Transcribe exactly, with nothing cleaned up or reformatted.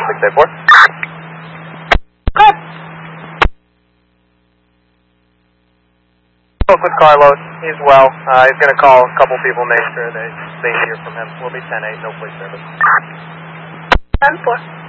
six eight four. Good. Spoke with Carlos. He's well. Uh, he's going to call a couple people, make sure they, they hear from him. We'll be ten eight, no police service. ten four.